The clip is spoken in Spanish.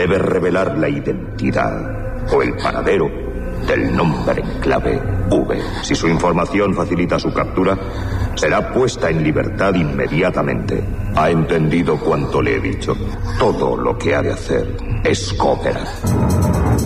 debe revelar la identidad o el paradero del nombre en clave V. Si su información facilita su captura, será puesta en libertad inmediatamente. ¿Ha entendido cuanto le he dicho? Todo lo que ha de hacer es cooperar.